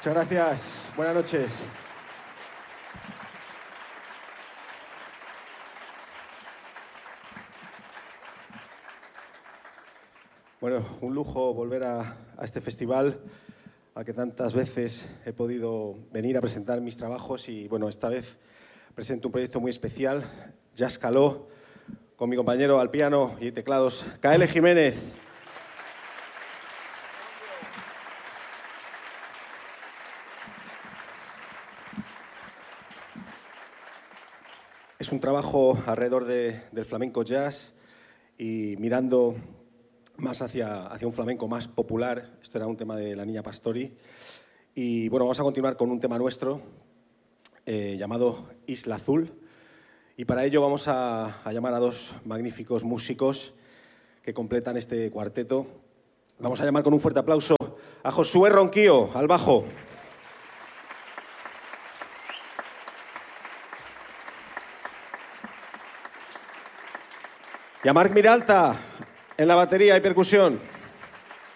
Muchas gracias. Buenas noches. Bueno, un lujo volver a este festival al que tantas veces he podido venir a presentar mis trabajos y, bueno, esta vez presento un proyecto muy especial, Jazz Caló, con mi compañero al piano y teclados, K.L. Jiménez. Es un trabajo alrededor del flamenco jazz y mirando más hacia un flamenco más popular. Esto era un tema de la Niña Pastori. Y bueno, vamos a continuar con un tema nuestro llamado Isla Azul. Y para ello vamos a llamar a dos magníficos músicos que completan este cuarteto. Vamos a llamar con un fuerte aplauso a Josué Ronquillo, al bajo. Y a Marc Miralta, en la batería y percusión.